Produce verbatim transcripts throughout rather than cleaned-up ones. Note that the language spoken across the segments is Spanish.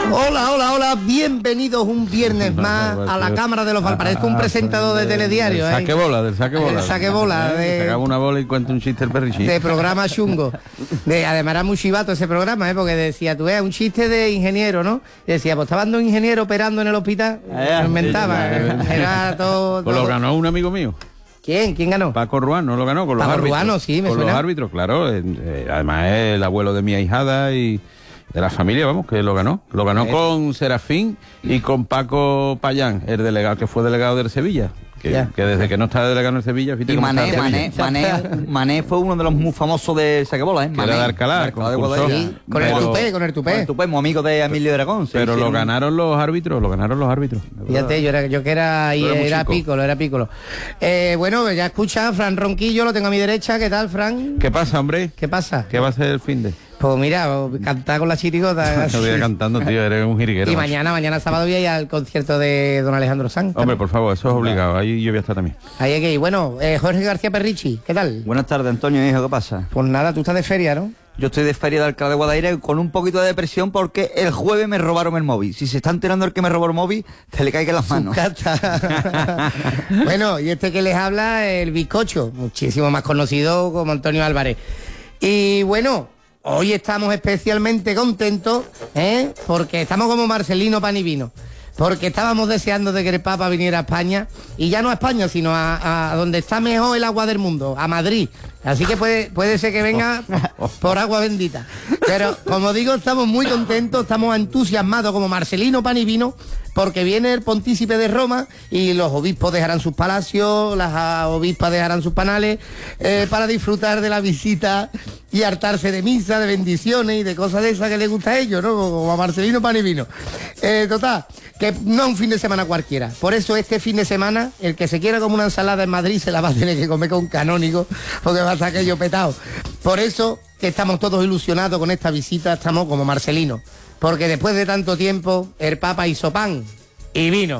Hola, hola, hola, bienvenidos un viernes más a la Cámara de los Valparaiso, un presentador de telediario. Del saque bola, del saque bola. Del saque bola. De... Sacaba una bola y cuenta un chiste el perrichín. De programa chungo. De, además era muy chivato ese programa, ¿eh? Porque decía, tú ves, un chiste de ingeniero, ¿no? Y decía, pues estaba un ingeniero operando en el hospital. Eh, lo inventaba. Eh, era todo, pues todo. Lo ganó un amigo mío. ¿Quién? ¿Quién ganó? Paco Ruano lo ganó con los Paco árbitros. Ruano, sí, me con suena. los árbitros, claro. Eh, eh, además es el abuelo de mi ahijada y de la familia, vamos, que lo ganó. Lo ganó eh. con Serafín y con Paco Payán, el delegado que fue delegado del Sevilla. Que, que desde que no está delegado en Sevilla... Y Mané, Mané, Mané, Mané fue uno de los muy famosos de saquebola, ¿eh? Que Mané, era de Alcalá, con, sí, con el tupé, con el tupé. Con el tupé, muy amigo de Emilio Dragón. Sí, pero sí, lo ganaron los árbitros, lo ganaron los árbitros. Fíjate, yo, era, yo que era, y era Pícolo, era Pícolo. Eh, bueno, ya escucha, Fran Ronquillo, lo tengo a mi derecha. ¿Qué tal, Fran? ¿Qué pasa, hombre? ¿Qué pasa? ¿Qué va a ser el fin de...? Pues mira, cantar con la chirigota. Estoy cantando, tío, eres un jiriguero. Y mañana, mañana sábado voy a ir al concierto de don Alejandro Sanz. Hombre, por favor, eso es obligado, ahí yo voy a estar también. Ahí hay que ir. Bueno, eh, Jorge García Perrichi, ¿qué tal? Buenas tardes, Antonio, hijo, ¿qué pasa? Pues nada, tú estás de feria, ¿no? Yo estoy de feria de Alcalá de Guadaira con un poquito de depresión porque el jueves me robaron el móvil. Si se está enterando el que me robó el móvil, se le caigan las manos. Bueno, y este que les habla, el bizcocho, muchísimo más conocido como Antonio Álvarez. Y bueno, hoy estamos especialmente contentos, ¿eh? Porque estamos como Marcelino Pan y Vino. Porque estábamos deseando de que el Papa viniera a España, y ya no a España, sino a, a donde está mejor el agua del mundo, a Madrid. Así que puede, puede ser que venga por agua bendita. Pero, como digo, estamos muy contentos, estamos entusiasmados como Marcelino Pan y Vino, porque viene el pontícipe de Roma y los obispos dejarán sus palacios, las obispas dejarán sus panales, eh, para disfrutar de la visita y hartarse de misa, de bendiciones y de cosas de esas que les gusta a ellos, ¿no? Como a Marcelino Pan y Vino. Eh, total, que no es un fin de semana cualquiera. Por eso este fin de semana, el que se quiera como una ensalada en Madrid se la va a tener que comer con canónigo, porque va a estar aquello petado. Por eso que estamos todos ilusionados con esta visita, estamos como Marcelino. Porque después de tanto tiempo, el Papa hizo pan y vino.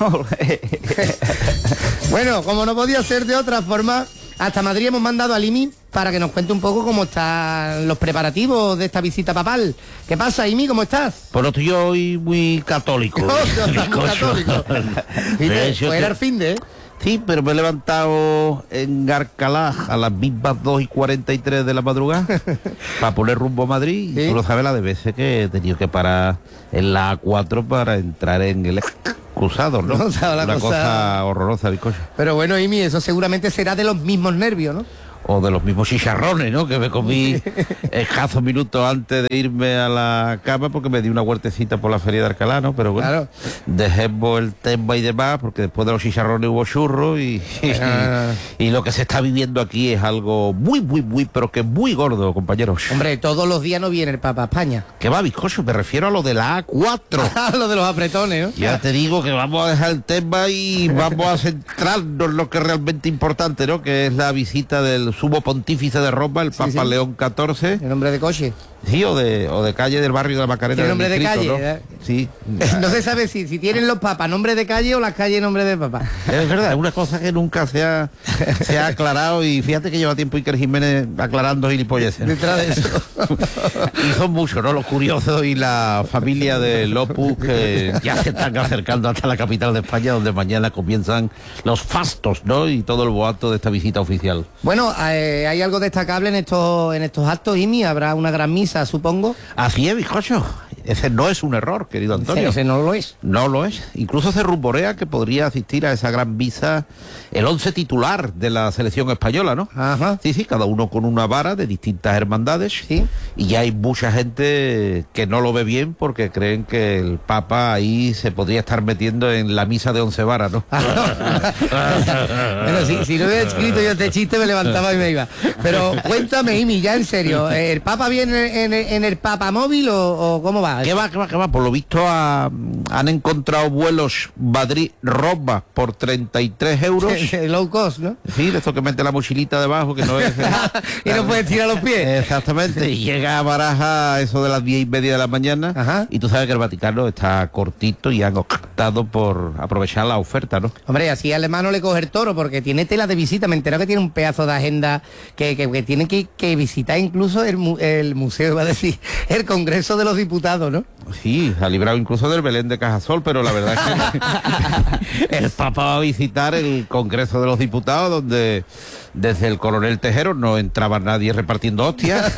Bueno, como no podía ser de otra forma, hasta Madrid hemos mandado a Imi para que nos cuente un poco cómo están los preparativos de esta visita papal. ¿Qué pasa, Imi? ¿Cómo estás? Pues estoy hoy muy católico. No, estás muy católico. Pues era el fin de... ¿eh? Sí, pero me he levantado en Garcalá a las mismas dos y cuarenta y tres de la madrugada para poner rumbo a Madrid. ¿Sí? Y tú lo sabes la de veces que he tenido que parar en la A cuatro para entrar en el cruzado, ¿no? No, la Una cosa... cosa horrorosa, bizcocho. Pero bueno, Imi, eso seguramente será de los mismos nervios, ¿no? O de los mismos chicharrones, ¿no? Que me comí escasos minutos antes de irme a la cama porque me di una huertecita por la feria de Alcalá, ¿no? Pero bueno, claro, dejemos el tema y demás porque después de los chicharrones hubo churros y, ah. y, y lo que se está viviendo aquí es algo muy, muy, muy, pero que muy gordo, compañeros. Hombre, todos los días no viene el Papa a España. ¿Qué va, bizcocho? Me refiero a lo de la A cuatro. Lo de los apretones, ¿no? Ya te digo que vamos a dejar el tema y vamos a centrarnos en lo que es realmente importante, ¿no? Que es la visita del sumo pontífice de Roma, el Papa sí, sí. León catorce. ¿El nombre de coche? Sí, o de, o de calle del barrio de la Macarena. ¿El nombre distrito, de calle? ¿no? ¿eh? Sí. No se sabe si, si tienen los papas nombre de calle o las calles nombre de papa. Es verdad, es una cosa que nunca se ha, se ha aclarado y fíjate que lleva tiempo Iker Jiménez aclarando gilipolleces. Detrás de eso. Y son muchos, ¿no? Los curiosos y la familia de Lopus que ya se están acercando hasta la capital de España, donde mañana comienzan los fastos, ¿no? Y todo el boato de esta visita oficial. Bueno, eh, hay algo destacable en estos, en estos actos, Imi. Habrá una gran misa, supongo. Así es, bizcocho. Ese no es un error, querido Antonio. Ese, ese no lo es. No lo es. Incluso se rumorea que podría asistir a esa gran misa el once titular de la selección española, ¿no? Ajá. Sí, sí, cada uno con una vara de distintas hermandades. Sí. Y ya hay mucha gente que no lo ve bien porque creen que el Papa ahí se podría estar metiendo en la misa de once varas, ¿no? Bueno, si, si no hubiera escrito yo este chiste me levantaba y me iba. Pero cuéntame, Imi, ya en serio, ¿el Papa viene en, en, en el Papa móvil o, o cómo va? ¿Qué va, qué va, qué va? Por lo visto ha, han encontrado vuelos Madrid-Roma por treinta y tres euros. Low cost, ¿no? Sí, de eso que mete la mochilita debajo, que no es... Y no puedes tirar los pies. Exactamente, y llega a Baraja eso de las diez y media de la mañana. Ajá. Y tú sabes que el Vaticano está cortito y han optado por aprovechar la oferta, ¿no? Hombre, así al hermano le coge el toro porque tiene tela de visita. Me entero que tiene un pedazo de agenda que, que, que tiene que, que visitar incluso el, el museo, iba a decir, el Congreso de los Diputados librado, ¿no? Sí, se ha librado incluso del Belén de Cajasol, pero la verdad es que el Papa va a visitar el Congreso de los Diputados, donde desde el coronel Tejero no entraba nadie repartiendo hostias.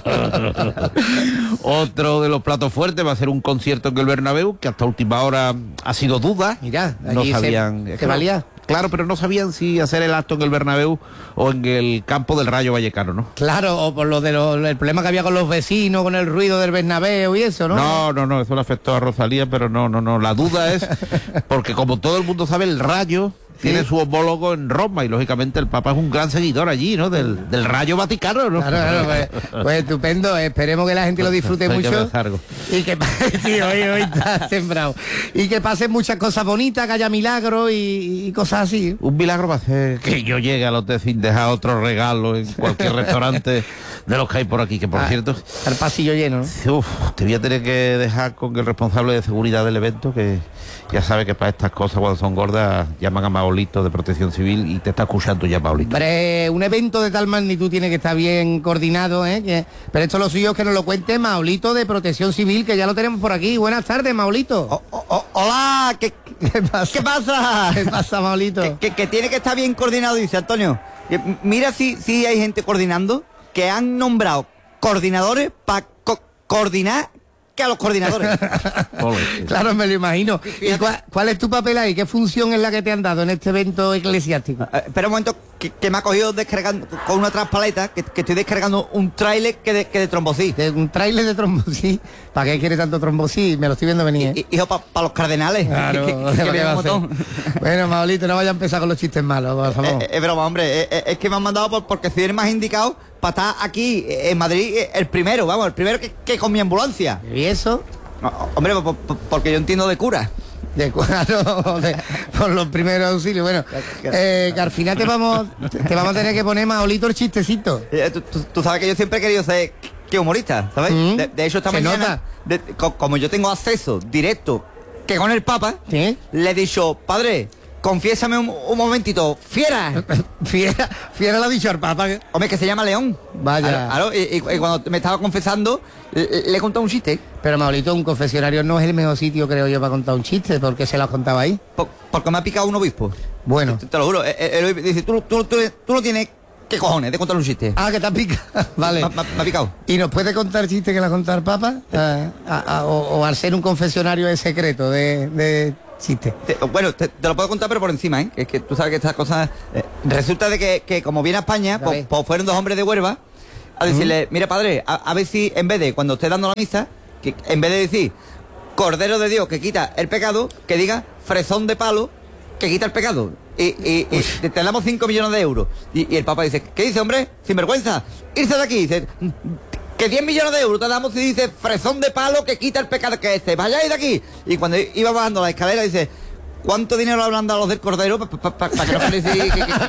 Otro de los platos fuertes va a ser un concierto en el Bernabéu, que hasta última hora ha sido duda. Mira, no allí sabían. se, se valía. Claro, pero no sabían si hacer el acto en el Bernabéu o en el campo del Rayo Vallecano, ¿no? Claro, o por lo de los, el problema que había con los vecinos, con el ruido del Bernabéu y eso, ¿no? No, no, no, eso le afectó a Rosalía, pero no, no, no. La duda es, porque como todo el mundo sabe, el Rayo tiene Sí. su homólogo en Roma y lógicamente el Papa es un gran seguidor allí, ¿no? Del, del Rayo Vaticano, ¿no? Claro, claro, pues, pues estupendo, esperemos que la gente lo disfrute Hay que mucho. besar algo. Y que pase, sí, hoy, hoy está sembrado. Y que pasen muchas cosas bonitas, que haya milagros y, y cosas así. Un milagro va a ser que yo llegue al hotel sin dejar otro regalo en cualquier restaurante de los que hay por aquí, que por Ah, cierto, el pasillo lleno, ¿no? uf, te voy a tener que dejar con el responsable de seguridad del evento, que ya sabe que para estas cosas cuando son gordas llaman a Maolito de Protección Civil y te está escuchando ya, Maolito. Hombre, un evento de tal magnitud tiene que estar bien coordinado, ¿eh? Que- pero esto lo suyo es que nos lo cuente Maolito de Protección Civil, que ya lo tenemos por aquí. Buenas tardes, Maolito. Oh, oh, oh, hola, ¿qué, ¿Qué pasa? ¿qué pasa? ¿Qué pasa, Maolito? Que, que- que tiene que estar bien coordinado, dice Antonio. Que m- mira si, si hay gente coordinando, que han nombrado coordinadores para coordinar que a los coordinadores. Ole. Claro, me lo imagino. ¿Y Fíjate. cuál, cuál es tu papel ahí? ¿Qué función es la que te han dado en este evento eclesiástico? Eh, espera un momento, que, que me ha cogido descargando con una traspaleta, que, que estoy descargando un tráiler que de, que de trombosí. De un tráiler de trombosí. ¿Para qué quiere tanto trombosí? Me lo estoy viendo venir, ¿eh? Y- Hijo, para los cardenales. Claro, que, que- que ¿para qué viene va a un hacer? montón. Bueno, Maolito, no vaya a empezar con los chistes malos, por favor. Eh, eh, Es broma, hombre. Eh, eh, Es que me han mandado por- porque soy el más indicado para estar aquí eh, en Madrid, eh, el primero, vamos, el primero que, que con mi ambulancia. ¿Y eso? No, hombre, por- por- porque yo entiendo de cura. De cuadro, de- por los primeros auxilios. Bueno, eh, que al final te vamos, te vamos a tener que poner, Maolito, el chistecito. Eh, tú, tú- tú sabes que yo siempre he querido ser que humorista, ¿sabes? Mm. De, de hecho, esta Se mañana, nota. de- co- como yo tengo acceso directo que con el Papa, ¿Sí? le he dicho, padre, confiésame un, un momentito, fiera. Fiera, fiera lo ha dicho al Papa. que- Hombre, que se llama León. Vaya. Claro, y, y- y cuando me estaba confesando, le, le he contado un chiste. Pero, Maolito, un confesionario no es el mejor sitio, creo yo, para contar un chiste, porque se lo has contado ahí. Por- porque me ha picado un obispo. Bueno. Te, te lo juro. eh, eh, El, obispo dice, tú, tú, tú, tú no tienes qué cojones de contar un chiste. Ah, que te ha picado. Vale. Me, me- me ha picado. ¿Y nos puede contar chistes que le ha contado el Papa? Ah, ah, ah, o, o al ser un confesionario es secreto de, de chistes. Te- bueno, te, te lo puedo contar, pero por encima, ¿eh? Es que tú sabes que estas cosas... eh, resulta de que, que como viene a España, A pues, ver. pues fueron dos hombres de Huelva a decirle, mira, padre, a, a ver si en vez de, cuando esté dando la misa, que en vez de decir, Cordero de Dios que quita el pecado, que diga, fresón de palo que quita el pecado. Y, y, y te, te damos cinco millones de euros. Y, y el Papa dice, ¿qué dice, hombre? Sinvergüenza. Irse de aquí. Dice, que diez millones de euros te damos y dice, fresón de palo que quita el pecado, que este, vayáis de aquí. Y cuando iba bajando la escalera dice, ¿cuánto dinero habrán dado los del Cordero para que no parece que...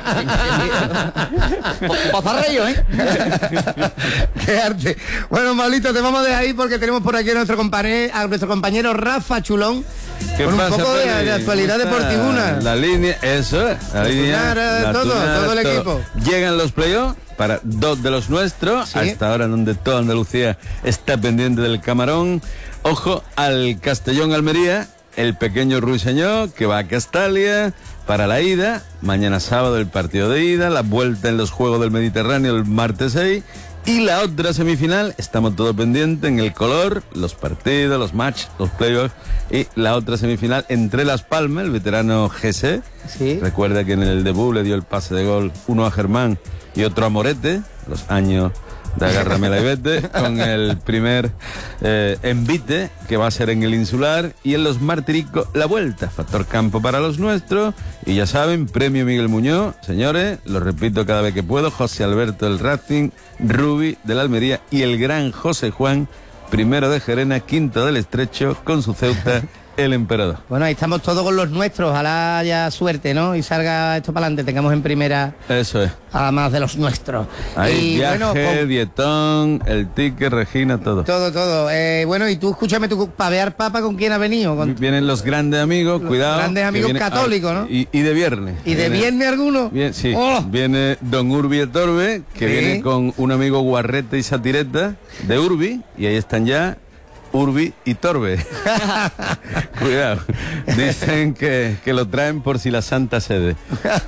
Pozarrello, ¿eh? Qué arte. Bueno, Maulito, te vamos a dejar ahí porque tenemos por aquí a nuestro compañero, a nuestro compañero Rafa Chulón con un poco de, Feli? de actualidad ¿Cómo está? deportivuna. La línea, eso es, la línea. tunara, la todo, tunara, todo el equipo. Llegan los playoffs para dos de los nuestros, Sí. a esta hora donde toda Andalucía está pendiente del camarón. Ojo al Castellón Almería, el pequeño ruiseñor que va a Castalia para la ida. Mañana sábado el partido de ida, la vuelta en los Juegos del Mediterráneo el martes seis. Y la otra semifinal, estamos todos pendientes en el color, los partidos, los matches, los playoffs. Y la otra semifinal entre Las Palmas, el veterano G C. Sí. Recuerda que en el debut le dio el pase de gol uno a Germán y otro a Morete, los años de agárramela y vete, con el primer eh, envite que va a ser en el Insular, y en los Martiricos la vuelta, factor campo para los nuestros. Y ya saben, premio Miguel Muñoz, señores, lo repito cada vez que puedo, José Alberto del Racing, Rubi de la Almería y el gran José Juan, primero de Gerena, quinto del Estrecho, con su Ceuta, el Emperador. Bueno, ahí estamos todos con los nuestros. Ojalá haya suerte, ¿no? Y salga esto para adelante. Tengamos en primera Eso es. a más de los nuestros. Hay y viaje, bueno, con- dietón, el ticket, Regina, todo. todo, todo. Eh, bueno, y tú escúchame, tu pavear papa, ¿con quién ha venido? Con- Vienen los grandes amigos, Los cuidado. grandes que amigos viene- católicos, ah, ¿no? Y, y de viernes. ¿Y de Viene- viernes alguno? Bien, sí. ¡Oh! Viene Don Urbi Etorbe, que Sí. viene con un amigo Guarrete y Satireta de Urbi, y ahí están ya Urbi y Torbe. Cuidado. Dicen que, que lo traen por si la Santa Sede.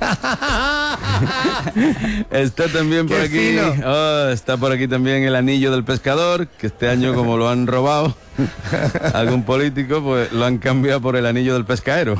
Está también por Qué aquí. fino. Oh, está por aquí también el anillo del pescador, que este año, como lo han robado algún político, pues lo han cambiado por el anillo del pescadero.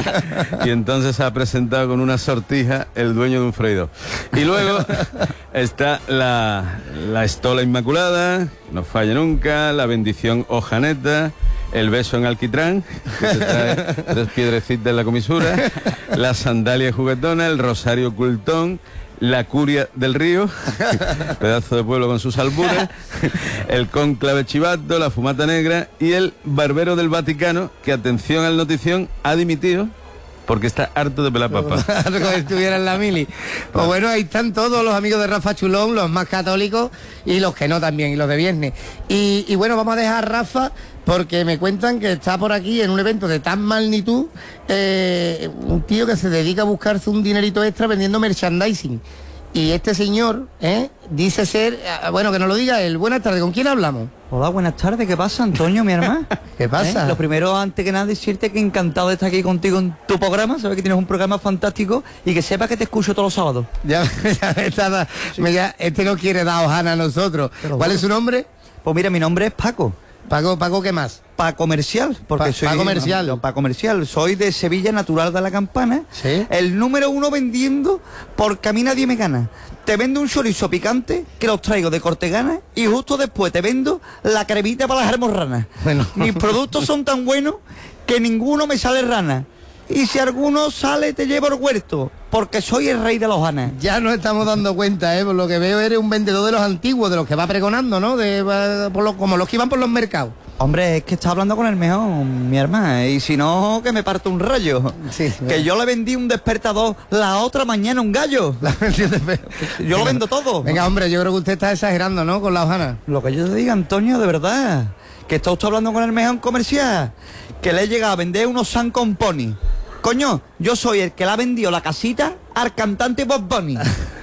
Y entonces se ha presentado con una sortija el dueño de un freidor. Y luego está la, la estola inmaculada, no falla nunca, la bendición hojaneta, el beso en alquitrán, que se trae tres piedrecitas en la comisura, la sandalia juguetona, el rosario cultón, la curia del río, pedazo de pueblo con sus alburas, el cónclave chivato, la fumata negra y el barbero del Vaticano, que, atención al notición, ha dimitido porque está harto de pelar papas. Como si estuviera en la mili. Pues bueno, ahí están todos los amigos de Rafa Chulón, los más católicos y los que no también, y los de viernes. Y, y bueno, vamos a dejar a Rafa porque me cuentan que está por aquí en un evento de tan magnitud, eh, un tío que se dedica a buscarse un dinerito extra vendiendo merchandising. Y este señor, ¿eh? dice ser, eh, bueno, que nos lo diga él. Buenas tardes, ¿con quién hablamos? Hola, buenas tardes. ¿Qué pasa, Antonio, mi hermano? ¿Qué pasa? ¿Eh? Lo primero, antes que nada, decirte que encantado de estar aquí contigo en tu programa. Sabes que tienes un programa fantástico y que sepas que te escucho todos los sábados. Ya, ya me está da- me ya- este no quiere dar hojana a nosotros. Pero ¿Cuál bueno. es su nombre? Pues mira, mi nombre es Paco. Paco, Paco, ¿qué más? Pa comercial, porque Pa- soy pa comercial. no, pa comercial, soy de Sevilla, natural de la Campana. Sí. El número uno vendiendo porque a mí nadie me gana. Te vendo un chorizo picante que los traigo de Cortegana y justo después te vendo la cremita para las almorranas. Bueno. Mis productos son tan buenos que ninguno me sale rana. Y si alguno sale te llevo al huerto, porque soy el rey de los hanas. Ya nos estamos dando cuenta, ¿eh? Por lo que veo eres un vendedor de los antiguos, de los que va pregonando, ¿no? De, va- por lo- como los que iban por los mercados. Hombre, es que está hablando con el mejor, mi hermana, y si no, que me parte un rayo. Sí, que yo le vendí un despertador la otra mañana un gallo. Yo lo vendo todo. Venga, hombre, yo creo que usted está exagerando, ¿no? Con la hojana. Lo que yo te diga, Antonio, de verdad, que está usted hablando con el mejor comercial, que le he llegado a vender unos San Componi. Coño, yo soy el que le ha vendido la casita al cantante Bob Bunny.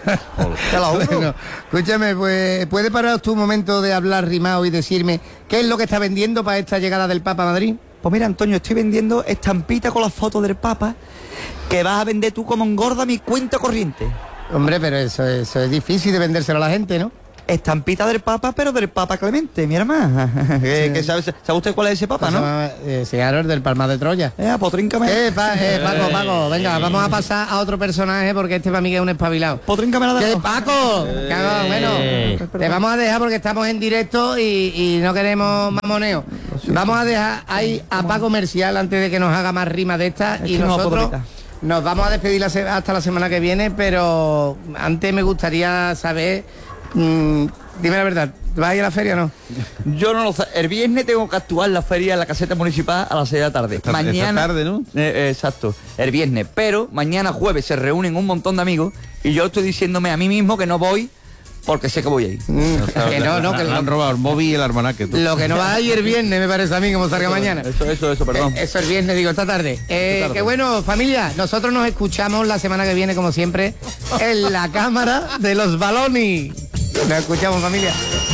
Te lo juro. Bueno, escúchame, pues, ¿puede parar tú un momento de hablar rimado y decirme qué es lo que está vendiendo para esta llegada del Papa a Madrid? Pues mira, Antonio, estoy vendiendo estampita con la foto del Papa que vas a vender tú como engorda mi cuenta corriente. Hombre, pero eso, eso es difícil de vendérselo a la gente, ¿no? Estampita del Papa, pero del Papa Clemente, mi hermana. que, Sí. que sabe, ¿sabe usted cuál es ese Papa, no? Eh, sí, claro, el del Palmar de Troya. Eh, potríncame. Eh, pa- eh, Paco, Paco, venga, vamos a pasar a otro personaje porque este para mí que es un espabilado. Potríncame la ¿Qué, dejo. Paco? Cago, bueno, te vamos a dejar porque estamos en directo y, y no queremos mamoneo. Vamos a dejar ahí a Paco Comercial antes de que nos haga más rimas de estas Es y que no la puedo nosotros quitar. nos vamos a despedir la se- hasta la semana que viene, pero antes me gustaría saber, mm, dime la verdad, ¿vas a ir a la feria o no? Yo no lo sé. El viernes tengo que actuar en la feria en la caseta municipal a las seis de la tarde. Esta- mañana. esta tarde, ¿no? Eh, eh, exacto. El viernes. Pero mañana jueves se reúnen un montón de amigos y yo estoy diciéndome a mí mismo que no voy porque sé que voy a ir. Mm, que no, no, que Le han lo, robado el móvil y el almanaque. tú. lo que no va a ir el viernes me parece a mí, como salga mañana. Eso, eso, eso, perdón. Eh, Eso es viernes, digo, esta tarde. Eh, tarde. Que bueno, familia, nosotros nos escuchamos la semana que viene, como siempre, en la cámara de los balones. Nos escuchamos, familia.